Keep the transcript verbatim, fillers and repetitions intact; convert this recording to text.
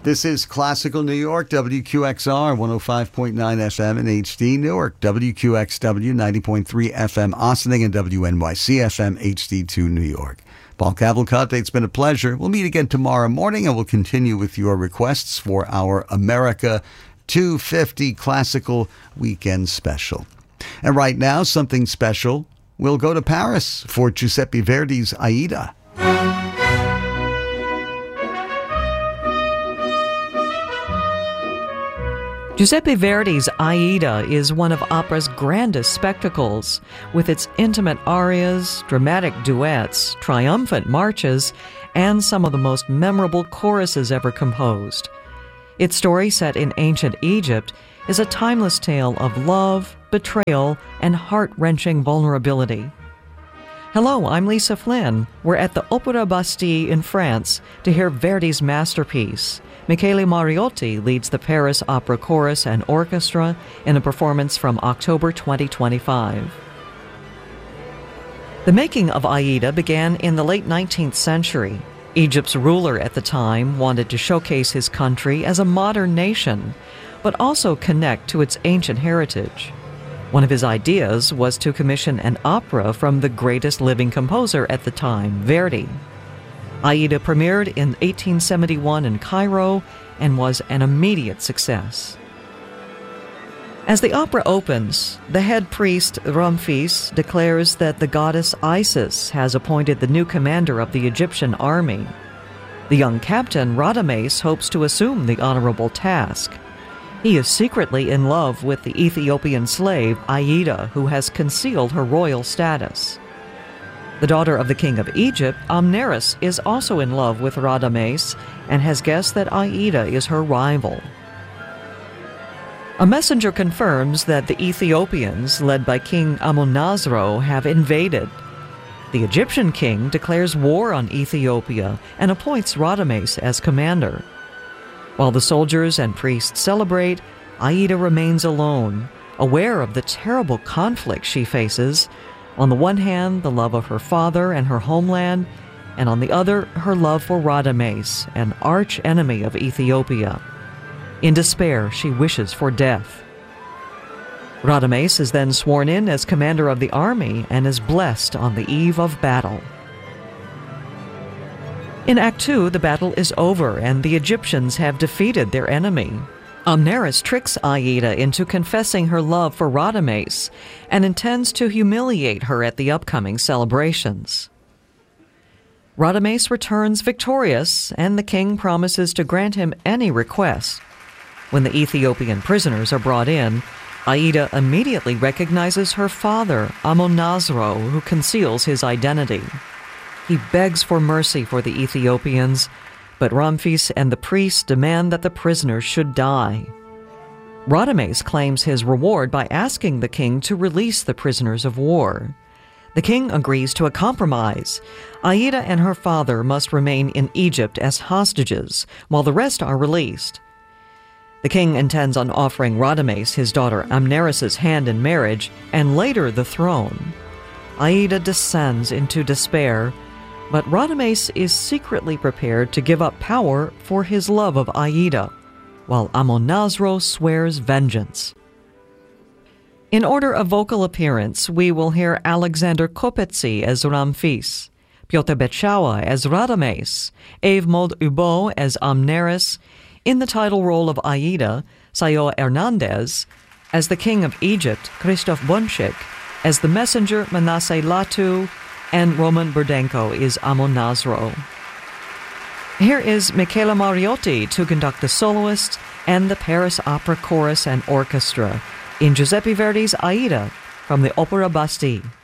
This is Classical New York, W Q X R, one oh five point nine F M in H D Newark, W Q X W, ninety point three F M Ossining, and W N Y C F M H D two New York. Paul Cavalcante, it's been a pleasure. We'll meet again tomorrow morning, and we'll continue with your requests for our America two fifty Classical Weekend Special. And right now, something special. We'll go to Paris for Giuseppe Verdi's Aida. Giuseppe Verdi's Aida is one of opera's grandest spectacles, with its intimate arias, dramatic duets, triumphant marches, and some of the most memorable choruses ever composed. Its story, set in ancient Egypt, is a timeless tale of love, betrayal, and heart-wrenching vulnerability. Hello, I'm Lisa Flynn. We're at the Opéra Bastille in France to hear Verdi's masterpiece. Michele Mariotti leads the Paris Opera Chorus and Orchestra in a performance from October twenty twenty-five. The making of Aida began in the late nineteenth century. Egypt's ruler at the time wanted to showcase his country as a modern nation, but also connect to its ancient heritage. One of his ideas was to commission an opera from the greatest living composer at the time, Verdi. Aida premiered in eighteen seventy-one in Cairo and was an immediate success. As the opera opens, the head priest, Ramphis, declares that the goddess Isis has appointed the new commander of the Egyptian army. The young captain, Radames, hopes to assume the honorable task. He is secretly in love with the Ethiopian slave, Aida, who has concealed her royal status. The daughter of the king of Egypt, Amneris, is also in love with Radames and has guessed that Aida is her rival. A messenger confirms that the Ethiopians, led by King Amonasro, have invaded. The Egyptian king declares war on Ethiopia and appoints Radames as commander. While the soldiers and priests celebrate, Aida remains alone, aware of the terrible conflict she faces. On the one hand, the love of her father and her homeland, and on the other, her love for Radames, an arch-enemy of Ethiopia. In despair, she wishes for death. Radames is then sworn in as commander of the army and is blessed on the eve of battle. In Act Two, the battle is over and the Egyptians have defeated their enemy. Amneris tricks Aida into confessing her love for Radames and intends to humiliate her at the upcoming celebrations. Radames returns victorious, and the king promises to grant him any request. When the Ethiopian prisoners are brought in, Aida immediately recognizes her father, Amonasro, who conceals his identity. He begs for mercy for the Ethiopians, but Ramphis and the priests demand that the prisoners should die. Radames claims his reward by asking the king to release the prisoners of war. The king agrees to a compromise. Aida and her father must remain in Egypt as hostages, while the rest are released. The king intends on offering Radames his daughter Amneris' hand in marriage, and later the throne. Aida descends into despair, but Radames is secretly prepared to give up power for his love of Aida, while Amonasro swears vengeance. In order of vocal appearance, we will hear Alexander Kopetsi as Ramphis, Piotr Betschawa as Radames, Eve Maud Hubeau as Amneris, in the title role of Aida, Sayo Hernandez, as the king of Egypt, Christoph Bonchik, as the messenger, Manasseh Latu, and Roman Burdenko is Amonasro. Here is Michele Mariotti to conduct the soloist and the Paris Opera Chorus and Orchestra in Giuseppe Verdi's Aida from the Opéra Bastille.